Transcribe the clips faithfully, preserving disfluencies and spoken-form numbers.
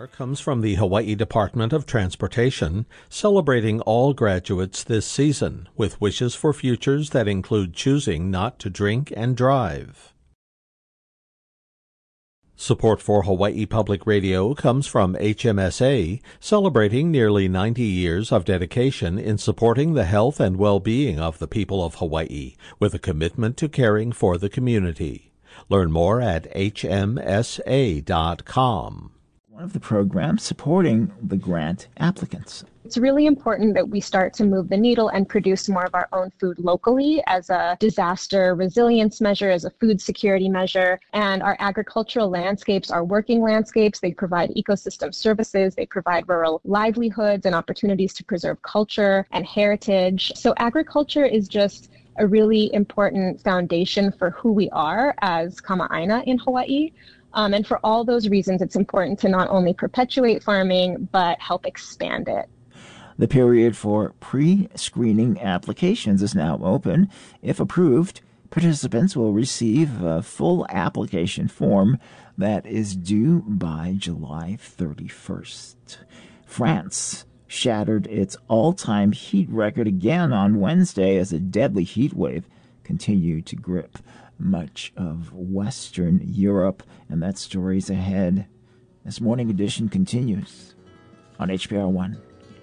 R comes from the Hawaii Department of Transportation, celebrating all graduates this season with wishes for futures that include choosing not to drink and drive. Support for Hawaii Public Radio comes from H M S A, celebrating nearly ninety years of dedication in supporting the health and well-being of the people of Hawaii, with a commitment to caring for the community. Learn more at H M S A dot com. One of the programs supporting the grant applicants. It's really important that we start to move the needle and produce more of our own food locally as a disaster resilience measure, as a food security measure. And our agricultural landscapes are working landscapes. They provide ecosystem services. They provide rural livelihoods and opportunities to preserve culture and heritage. So agriculture is just a really important foundation for who we are as Kama'aina in Hawaii. Um, and for all those reasons, it's important to not only perpetuate farming, but help expand it. The period for pre-screening applications is now open. If approved, participants will receive a full application form that is due by July thirty-first. France shattered its all-time heat record again on Wednesday as a deadly heat wave continued to grip much of Western Europe, and that story's ahead. This Morning Edition continues on H P R one.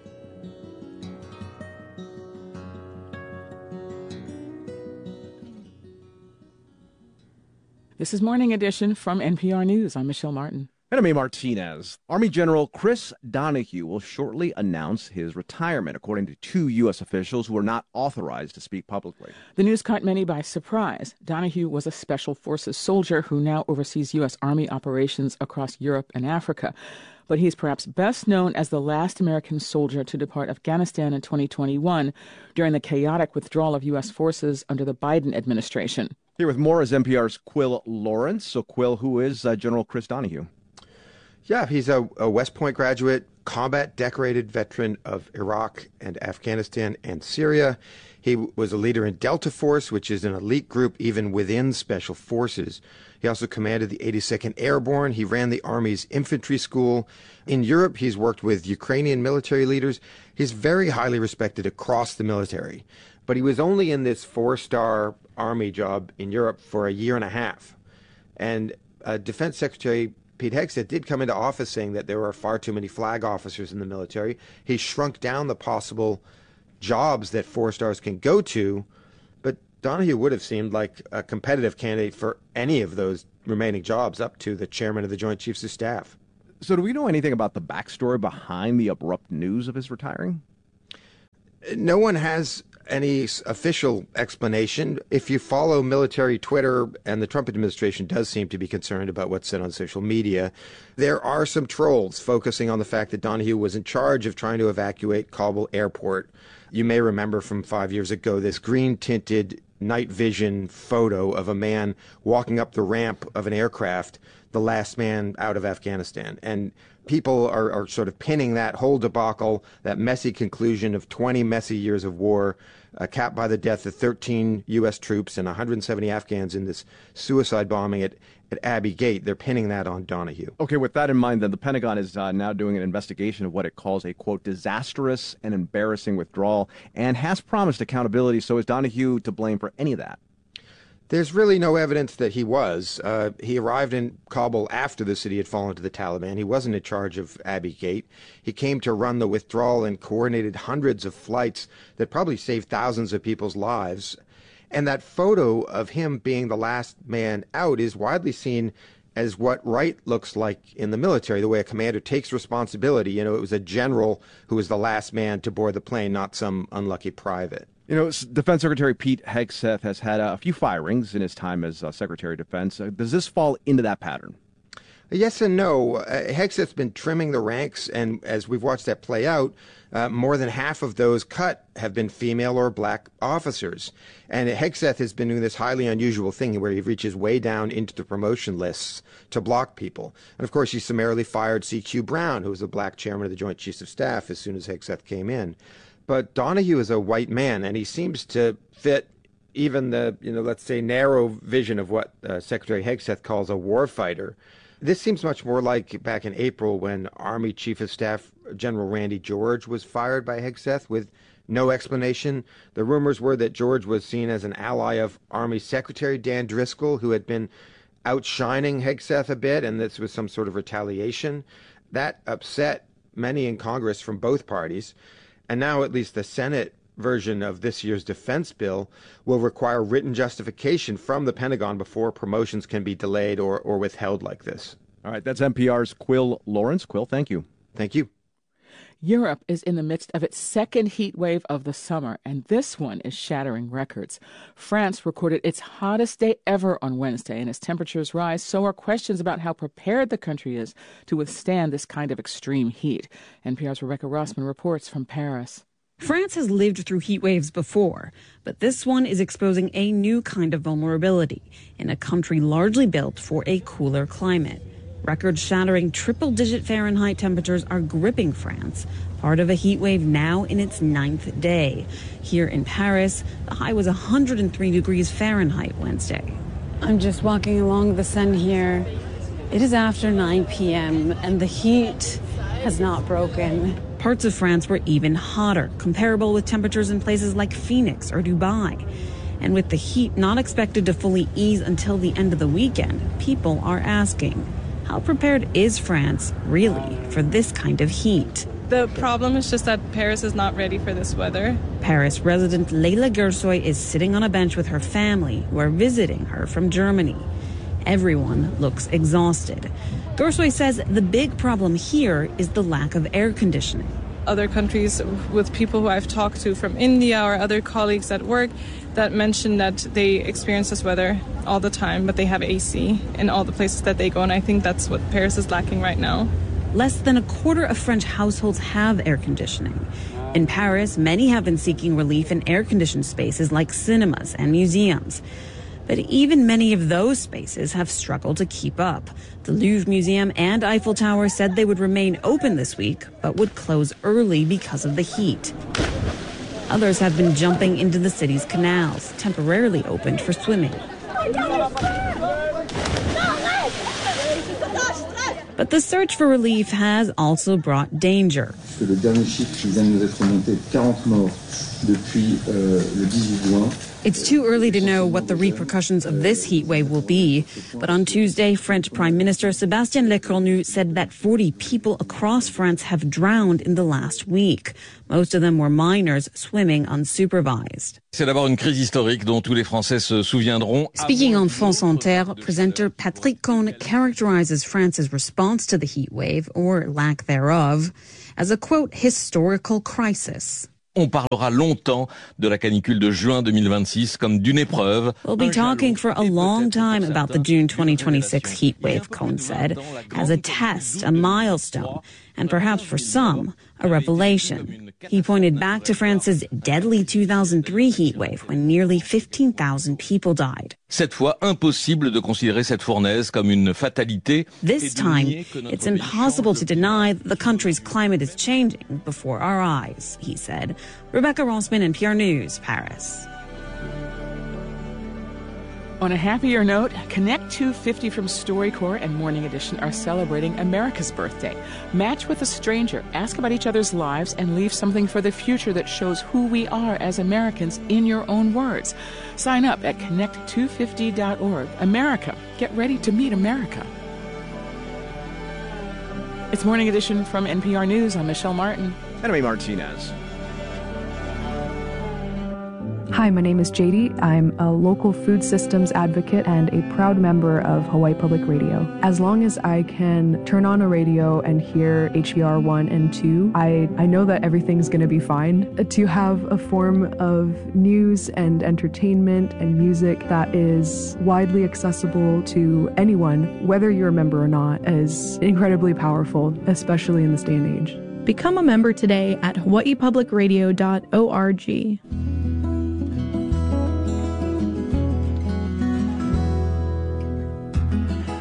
This is Morning Edition from N P R News. I'm Michelle Martin. And I'm A. Martinez. Army General Chris Donahue will shortly announce his retirement, according to two U S officials who are not authorized to speak publicly. The news caught many by surprise. Donahue was a Special Forces soldier who now oversees U S. Army operations across Europe and Africa. But he's perhaps best known as the last American soldier to depart Afghanistan in twenty twenty-one during the chaotic withdrawal of U S forces under the Biden administration. Here with more is N P R's Quill Lawrence. So, Quill, who is uh, General Chris Donahue? Yeah, he's a, a West Point graduate, combat decorated veteran of Iraq and Afghanistan and Syria. He was a leader in Delta Force, which is an elite group even within Special Forces. He also commanded the eighty-second Airborne. He ran the Army's infantry school. In Europe, he's worked with Ukrainian military leaders. He's very highly respected across the military. But he was only in this four-star Army job in Europe for a year and a half. And uh, Defense Secretary Pete Hegseth did come into office saying that there are far too many flag officers in the military. He shrunk down the possible jobs that four stars can go to, but Donahue would have seemed like a competitive candidate for any of those remaining jobs up to the chairman of the Joint Chiefs of Staff. So do we know anything about the backstory behind the abrupt news of his retiring? No one has any official explanation. If you follow military Twitter, and the Trump administration does seem to be concerned about what's said on social media, there are some trolls focusing on the fact that Donahue was in charge of trying to evacuate Kabul airport. You may remember from five years ago this green-tinted night vision photo of a man walking up the ramp of an aircraft, the last man out of Afghanistan. And people are, are sort of pinning that whole debacle, that messy conclusion of twenty messy years of war, uh, capped by the death of thirteen U S troops and one hundred seventy Afghans in this suicide bombing at, at Abbey Gate. They're pinning that on Donahue. Okay, with that in mind, then the Pentagon is uh, now doing an investigation of what it calls a, quote, disastrous and embarrassing withdrawal, and has promised accountability. So is Donahue to blame for any of that? There's really no evidence that he was. Uh, he arrived in Kabul after the city had fallen to the Taliban. He wasn't in charge of Abbey Gate. He came to run the withdrawal and coordinated hundreds of flights that probably saved thousands of people's lives. And that photo of him being the last man out is widely seen as what right looks like in the military, the way a commander takes responsibility. You know, it was a general who was the last man to board the plane, not some unlucky private. You know, Defense Secretary Pete Hegseth has had a few firings in his time as uh, Secretary of Defense. Uh, does this fall into that pattern? Yes and no. Uh, Hegseth's been trimming the ranks, and as we've watched that play out, uh, more than half of those cut have been female or black officers. And Hegseth has been doing this highly unusual thing where he reaches way down into the promotion lists to block people. And of course, he summarily fired C Q Brown, who was the black chairman of the Joint Chiefs of Staff, as soon as Hegseth came in. But Donahue is a white man, and he seems to fit even the, you know, let's say narrow vision of what uh, Secretary Hegseth calls a war fighter. This seems much more like back in April when Army Chief of Staff General Randy George was fired by Hegseth with no explanation. The rumors were that George was seen as an ally of Army Secretary Dan Driscoll, who had been outshining Hegseth a bit, and this was some sort of retaliation. That upset many in Congress from both parties. And now at least the Senate version of this year's defense bill will require written justification from the Pentagon before promotions can be delayed or, or withheld like this. All right, that's N P R's Quill Lawrence. Quill, thank you. Thank you. Europe is in the midst of its second heat wave of the summer, and this one is shattering records. France recorded its hottest day ever on Wednesday, and as temperatures rise, so are questions about how prepared the country is to withstand this kind of extreme heat. N P R's Rebecca Rossman reports from Paris. France has lived through heat waves before, but this one is exposing a new kind of vulnerability in a country largely built for a cooler climate. Record-shattering triple-digit Fahrenheit temperatures are gripping France, part of a heat wave now in its ninth day. Here in Paris, the high was one hundred three degrees Fahrenheit Wednesday. I'm just walking along the Seine here. It is after nine p.m. and the heat has not broken. Parts of France were even hotter, comparable with temperatures in places like Phoenix or Dubai. And with the heat not expected to fully ease until the end of the weekend, people are asking, how prepared is France, really, for this kind of heat? The problem is just that Paris is not ready for this weather. Paris resident Leila Gersoy is sitting on a bench with her family, who are visiting her from Germany. Everyone looks exhausted. Gersoy says the big problem here is the lack of air conditioning. Other countries, with people who I've talked to from India or other colleagues at work, that mention that they experience this weather all the time, but they have A C in all the places that they go, and I think that's what Paris is lacking right now. Less than a quarter of French households have air conditioning. In Paris, many have been seeking relief in air-conditioned spaces like cinemas and museums. But even many of those spaces have struggled to keep up. The Louvre Museum and Eiffel Tower said they would remain open this week, but would close early because of the heat. Others have been jumping into the city's canals, temporarily opened for swimming. But the search for relief has also brought danger. It's too early to know what the repercussions of this heat wave will be. But on Tuesday, French Prime Minister Sébastien Lecornu said that forty people across France have drowned in the last week. Most of them were minors swimming unsupervised. C'est d'abord une crise historique dont tous les Français se souviendront. Speaking on France Inter, presenter Patrick Cohn characterizes France's response to the heat wave, or lack thereof, as a, quote, historical crisis. On parlera longtemps de la canicule de juin deux mille vingt-six comme d'une épreuve. We'll be talking for a long time about the June twenty twenty-six heat wave, Cohn said, as a test, a milestone, and perhaps for some, a revelation. He pointed back to France's deadly two thousand three heat wave when nearly fifteen thousand people died. Cette fois, impossible de considérer cette fournaise comme une fatalité. This time, it's impossible to deny that the country's climate is changing before our eyes, he said. Rebecca Rossman, N P R News, Paris. On a happier note, Connect two fifty from StoryCorps and Morning Edition are celebrating America's birthday. Match with a stranger, ask about each other's lives, and leave something for the future that shows who we are as Americans in your own words. Sign up at connect two fifty dot org. America, get ready to meet America. It's Morning Edition from N P R News. I'm Michelle Martin. And I'm Martinez. Hi, my name is J D. I'm a local food systems advocate and a proud member of Hawaii Public Radio. As long as I can turn on a radio and hear H V R one and two, I, I know that everything's going to be fine. To have a form of news and entertainment and music that is widely accessible to anyone, whether you're a member or not, is incredibly powerful, especially in this day and age. Become a member today at hawaii public radio dot org.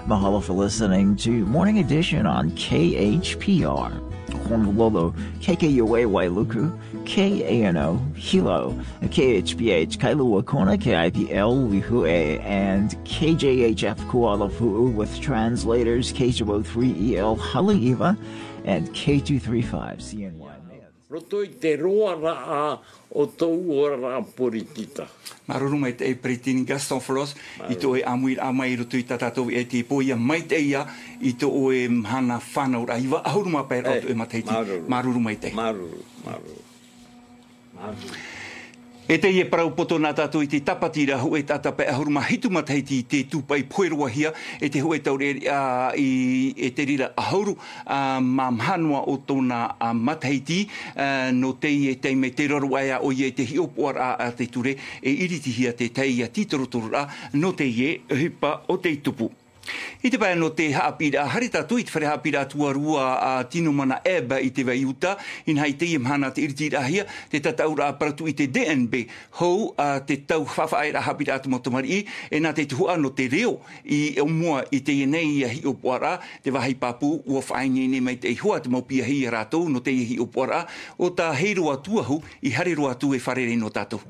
Mahalo for listening to Morning Edition on K H P R. Honolulu, K K U A Wailuku, K A N O, Hilo, K H P H, Kailua Kona, K I P L, Lihue, and K J H F Kuala Fu'u with translators K two oh three E L Haleiwa and K two thirty-five C N Y. Rotoi te roa raa o tau ora raa poritita. Maruru mai te pretini Gaston Frost i to e amuir amai roto i tatatou e te poia mai te ia i to o e mhana whanau ra iwa ahuru ma pēr auto e mataiti. Maruru mai te. Maruru, maruru. Maruru. E te ie parau poto nā tātou i te tapatira hu e tata pe ahuru ma hitu mataiti i te tūpai poeroa hia e te hu e taure uh, i e te rira ahuru uh, ma mhanua o tōna uh, mataiti uh, no te i e te me te roru aia o i e te hiopoara a te ture e iriti hia te tei a titorotoro no te i e hipa o te tupu. I te pai no te haapira, hari tātou i te whare haapira tuarua a tino mana eba i te vaiuta, in hai te i mhana te iriti rahia, te tataura paratu i te D N B, hou a te tau whawhaera haapira atu motomari i, e nā te tuhua no te reo i o mua i te ienei hi o poara, te wahai papu ua whaingi mai te hua te maupia hi a rātou no te hi o poara, o tā heiroa tuahu i hareroa tu e wharere no tātou.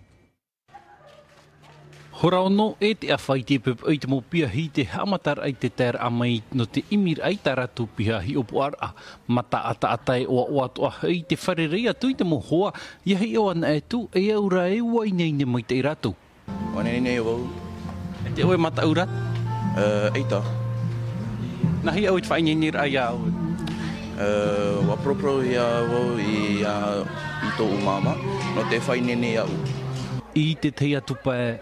Hora ono e te awhai te pep ai te mopia hi te hamatar ai te tēr amai no te imir ai tā ratu piha hi opo ara. Mata ata atai oa oa toa hei te wharerea tui te mohoa. Ia hei o ana e tu e aura e ua inei ne mai te ratu. Wane nei o wau. E te oe mata aurat? Uh, eita. Na hei au i te whainei nir ai au? Uh, wa propro ia wau i, uh, i tō umama. No te whainei nei au. I te teia tupa e...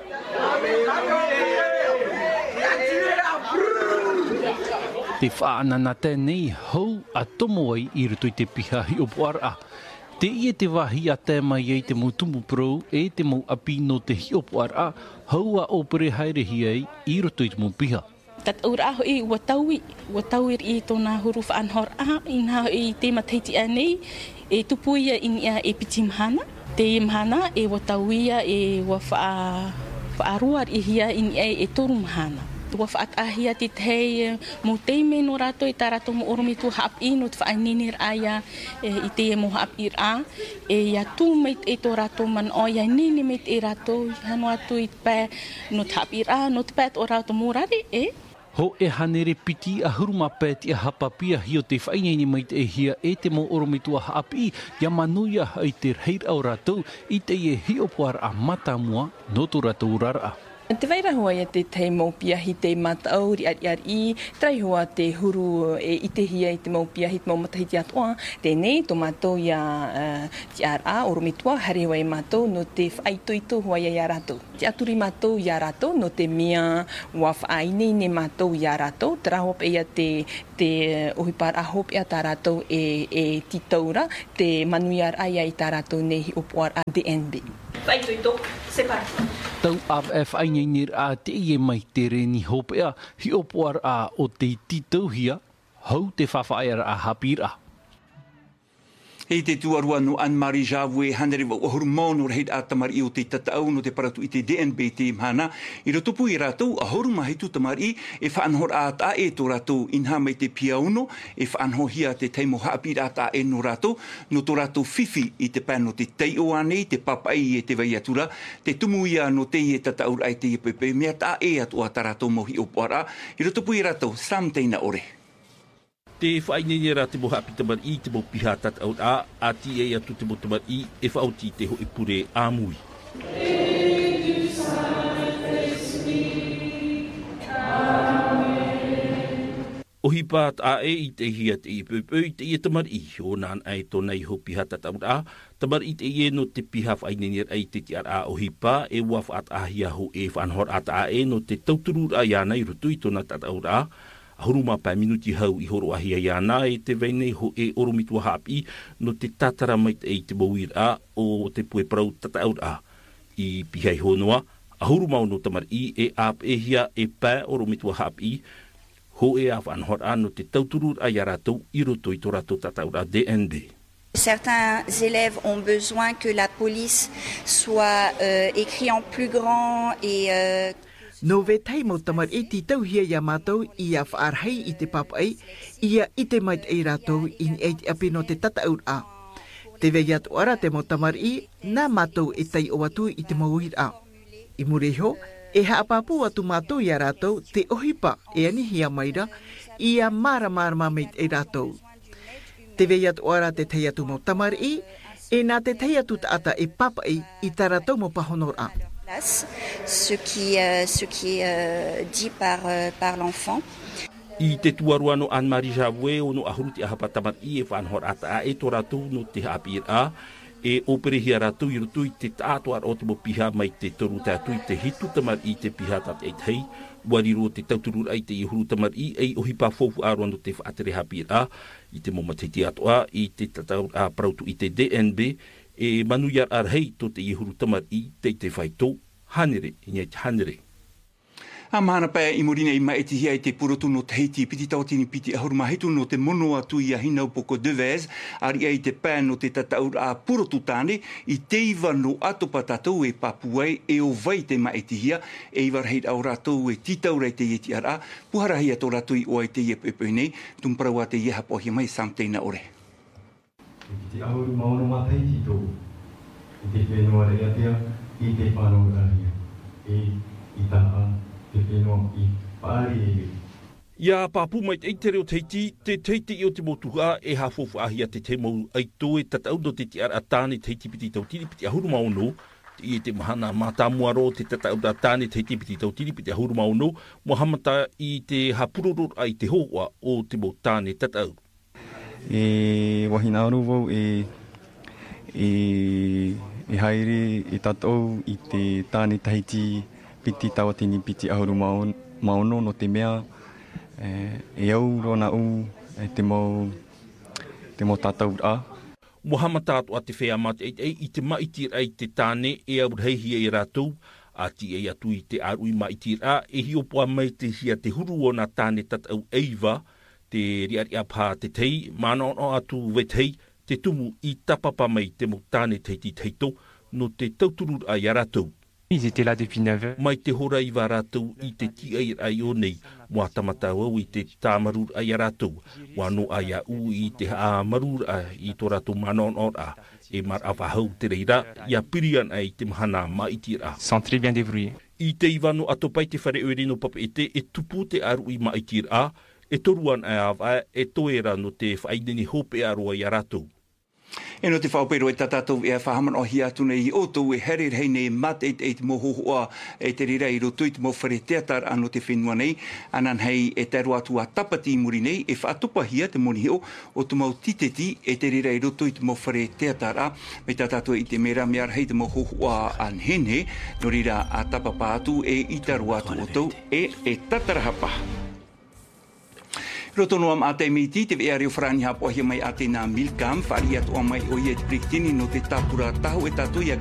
Te whaanana tēnei hou a tomo ai i rutu i te piha hi o poara. Te i e te wahi a te mai e te mutumu pro e te mau api no te hi o poara, hou a opere hairehi ai i rutu i te mu piha. Tat ura aho i ua taui, ua taui i tōna huru whaanhor a, ina i te mataiti anei, e tupu ia in ia e piti mhana. Te mhana e ua tauia e ua whaaruar i hia in ia e toru mhana. Ua whaatahia te tei mo teime no rato i tā rato mo oromi tu haap i no te whainenir aia i te e mo haap i rā. E ia tū meit e tō rato man o ia nene meit e rato hano atu i te pē no te haap i rā, no te pēt o rato mo rare e. Ho e hanere piti a huruma pēti a hapapia hi o te whaineni mai te hia e te mo oromitua haapi ia manuia ai te reir au ratou i te e hi opoar a matamua no tu ratou rara. Te waira hoa ia te tei maupia hi te matau ri ari ari i, trai hoa te huru e i te hia i te maupia hi te mau matahiti atoa, tēnei tō mātou ia uh, ti ara oromitua harewa i mātou no te whaitoito hoa ia ia ratou. Te aturi mātou ia ratou no te mea ua whaine ne mātou ia ratou, te rahop e ia te, te ohipar ahop ia tā ratou e, e titaura, te manuiar aia i tā ratou ne hi opoar a D N B. Whaitoito, separa. Tau av e whainenir a te ie mai te reni hopea, hi opoar a o te titau hia, hau te whawhaera a hapira. Hei te tuarua no Anne-Marie Javu e hanere wa uhuru mono rehid a tamari o te tatau no te paratu i te D N B te mhana. I rotupu i rātou a horu mahitu tamari e whaanhor a ta e tō rātou inha mai te pia uno e whaanho hia te teimo haapi a ta e no rātou no tō rātou whiwhi i te pano te teio anei, te papai e te vaiatura, te tumu ia no te i e tatau ai te i pepe mea ta e atua ta rātou mohi o poara. I rotupu i rātou sam teina ore. Te whaineni rā te moha api tamar i te mo piha tat au a, a ti e atu te mo tamar i e whauti te ho i pure āmui. O hi pāt a e i te hia te i pupui te i tamar i, o nān ai tō nei ho piha tat au a, tamar i te i e no te piha whaineni ai te ti ar a o hi pā, e waf at a hia ho e whanhor at a e no te tauturur a ia nei rutui tōna tat au a, Huruma pa minuti hau i horo ahia ia nā e te veinei ho e oromitua hapi no te tatara mai te e te mauir a o te pue parau tataur a. I pihai honua, a huruma o no tamar i e ap e hia e pā oromitua hapi ho e a whanhor a no te tauturur a yaratou i roto i tō rato tataur a D N D. Certains élèves ont besoin que la police soit euh, écrit en plus grand et... Euh... No vetai mo tamar e ti tau hia ia mātou i a whaarhei i te papai, ia i te mait e rātou in e te api no te tata ur a. Te vei atu ara te mo tamar i, nā mātou e tai o atu i te mauhir a. I mureho, e haapapu atu mātou i a rātou te ohipa e ani hia maira, i a mara mara mameit e rātou. Te vei atu ara te tei atu mo tamar i, e nā te tei atu ta ata e papai i ta rātou mo pahonor a. Ce qui, euh, ce qui est euh, dit par, euh, par l'enfant. I te tuarua no Anne-Marie Javue o no ahuru te ahapa tamar i e whanhor ata a e to rātou no te hapir a e operehia rātou i rutu i te tātuar o te mo piha mai te toru tātou i te hitu tamar i te piha tat eit hei wariro te tauturur ai te i huru tamar i e ohipa fofu arua no te whaatere hapir a i te mo matiti atoa i te tatau a prautu i te D N B e manuiar ar hei to te i huru tamar i te te whaito hanere, i ngai te hanere. A mahana pia i morina i maeti hia i te purotu no te heiti piti tautini piti ahuru mahitu no te mono atu i a hinau poko devez, ari ai te pia no te tataur a purotu tāne i te iwa no ato patatou e papuai e o vai te maeti hia e iwa reit au rātou e titaurei te ieti ara, puhara hia tō rātou i oai te iepu epu nei, tumparau a te ieha pohia mai samteina ore. Te ahuru maono mataiti tō, i te whenua rea tea, i te whanau rahia, e i taha te whenua i pāri e. Ia papu mai te eitere o teiti, te teiti i o te motuha e hafofu ahia te te mau ai tō e tatau no te tiara tāne teiti piti tautiri piti ahuru maono, i te mahana mātamuaro te tatau da tāne teiti piti tautiri piti ahuru maono, mohamata i te hapuroro ai te hoa o te mo tāne tatau. E wahina aru wau e e e haere e tatou i te tāne tahiti piti tawatini piti ahuru maono no te mea e, e au rona u e te mau te mau tātou a. Mohamata atu a te whea mate e, e, i te maitir ai te tāne e au reihia i rātou a ti e atu i te arui maitir a e hiopoa mai te hia te huru o na tāne tatau eiva te riaria pā te tei, mana o atu wetei, te tumu i tapapa mai te mo tāne teiti teito, no te tauturur ai a rātou. Ils étaient là depuis neuf heures. Mai te hora i wa rātou i te ti ai ai o nei, mua tamata au i te tāmarur ai a rātou, wano ai a u i te āmarur ai i tō rātou mana o a, e mar awahau te reira, i a pirian ai te mahana maitira. Sont très bien débrouillés. I te iwano atopai te whare uri no papa e te, e tupu te aru i maitira, e toruan ai awa e toera no te whainini hope aroa i a rātou. E no te whaupero e tatatou e a whahaman o hia tune i oto e herir hei nei mat eit eit mo hohoa e te rira i roto i te mo whare teatar ano te whenua nei, anan hei e teru atu a tapati i muri nei e whaatupa hia te moni heo o te mau titeti e te rira i roto i te mo whare teatar a me tatatou i te mera mear hei te mo hohoa an hene no rira a tapapa atu e i taru atu oto e e tatarahapa. Roto no am ate miti te vea reo frani hapo hia mai ate na milkam whari atu amai o ia te priktini no te tapura tahu e tatu ia